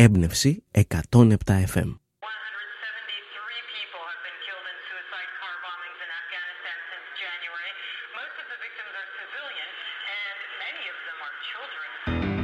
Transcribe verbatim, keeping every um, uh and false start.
Έμπνευση εκατόν επτά εφ εμ. Most of the victims are civilian, and many of them are children.